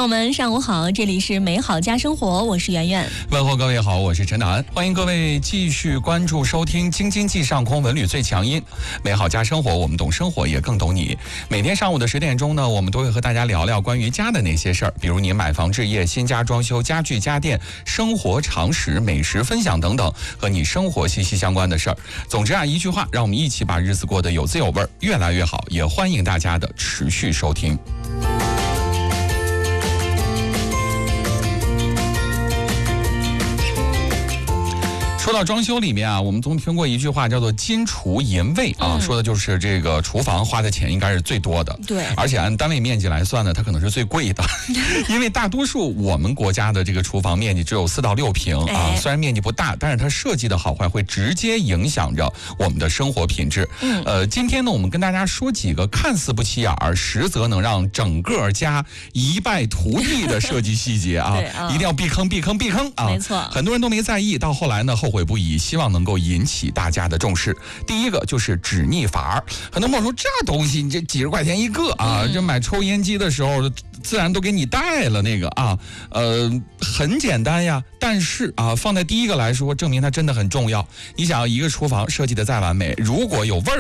友们，上午好，这里是美好家生活，我是圆圆。 问候各位好，我是陈楠，欢迎各位继续关注收听京津冀上空文旅最强音，美好家生活，我们懂生活，也更懂你。每天上午的10点钟呢，我们都会和大家聊聊关于家的那些事儿，比如你买房置业、新家装修、家具家电、生活常识、美食分享等等，和你生活息息相关的事儿。总之啊，一句话，让我们一起把日子过得有滋有味，越来越好。也欢迎大家的持续收听。说到装修里面啊，我们总听过一句话叫做金厨银卫啊，说的就是这个厨房花的钱应该是最多的， 对， 而且按单位面积来算呢，它可能是最贵的，因为大多数我们国家的这个厨房面积只有4到6平啊，虽然面积不大，但是它设计的好坏会直接影响着我们的生活品质。今天呢，我们跟大家说几个看似不起眼儿，实则能让整个家一败涂地的设计细节啊，一定要避坑啊！ 没错， 很多人都没在意，到后来呢后悔不已，希望能够引起大家的重视。第一个就是止腻阀，很多朋友说这东西你这几十块钱一个啊，这买抽烟机的时候自然都给你带了那个啊，很简单呀，但是啊，放在第一个来说，证明它真的很重要。你想要一个厨房设计的再完美，如果有味